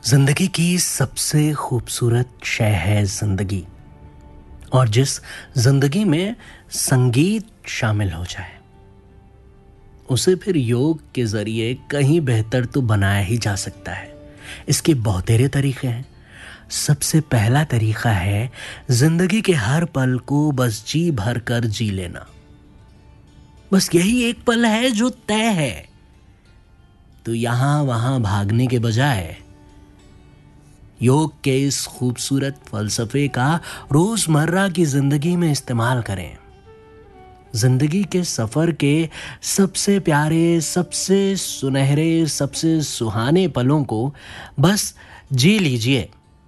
जिंदगी की सबसे खूबसूरत शय है जिंदगी। और जिस जिंदगी में संगीत शामिल हो जाए उसे फिर योग के जरिए कहीं बेहतर तो बनाया ही जा सकता है। इसके बहुतेरे तरीके हैं। सबसे पहला तरीका है जिंदगी के हर पल को बस जी भर कर जी लेना। बस यही एक पल है जो तय है, तो यहां वहां भागने के बजाय योग के इस खूबसूरत फलसफे का रोजमर्रा की जिंदगी में इस्तेमाल करें। जिंदगी के सफर के सबसे प्यारे, सबसे सुनहरे, सबसे सुहाने पलों को बस जी लीजिए,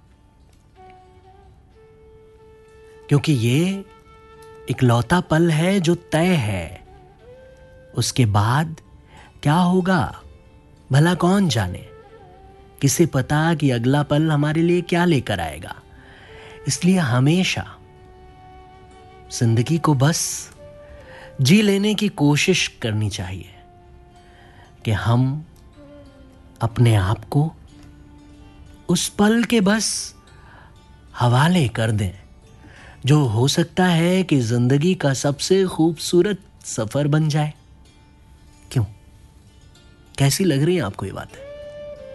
क्योंकि ये इकलौता पल है जो तय है। उसके बाद क्या होगा भला कौन जाने, किसे पता कि अगला पल हमारे लिए क्या लेकर आएगा। इसलिए हमेशा जिंदगी को बस जी लेने की कोशिश करनी चाहिए कि हम अपने आप को उस पल के बस हवाले कर दें, जो हो सकता है कि जिंदगी का सबसे खूबसूरत सफर बन जाए। क्यों, कैसी लग रही है आपको ये बात है?